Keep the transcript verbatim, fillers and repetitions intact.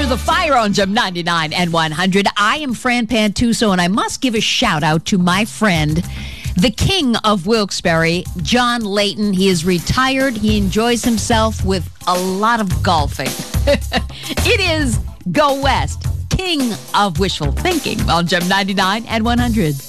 to the fire on Gem ninety-nine and one hundred. I am Fran Pantuso, and I must give a shout out to my friend, the king of Wilkes-Barre, John Layton. He is retired. He enjoys himself with a lot of golfing. It is Go West, king of wishful thinking on Gem ninety-nine and one hundred.